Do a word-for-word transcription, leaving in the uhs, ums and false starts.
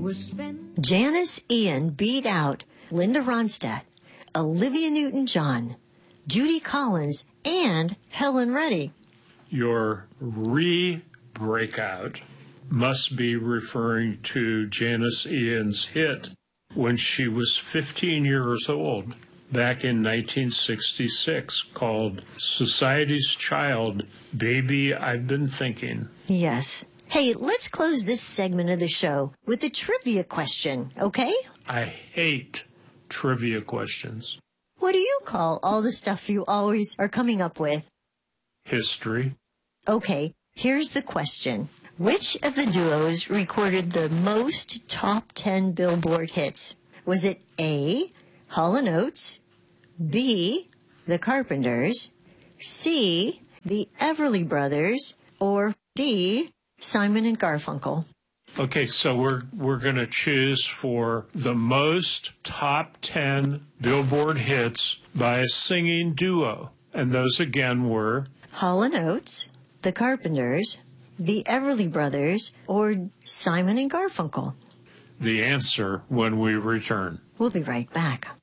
Janis Ian beat out Linda Ronstadt, Olivia Newton-John, Judy Collins, and Helen Reddy. Your re-breakout must be referring to Janis Ian's hit when she was fifteen years old, back in nineteen sixty-six, called Society's Child, Baby I've Been Thinking. Yes. Hey, let's close this segment of the show with a trivia question, okay? I hate trivia questions. What do you call all the stuff you always are coming up with? History. Okay, here's the question. Which of the duos recorded the most top ten Billboard hits? Was it A, Hall and Oates, B, The Carpenters, C, the Everly Brothers, or D, Simon and Garfunkel? Okay, so we're we're going to choose for the most top ten Billboard hits by a singing duo. And those again were Hall and Oates, The Carpenters, the Everly Brothers, or Simon and Garfunkel. The answer when we return. We'll be right back.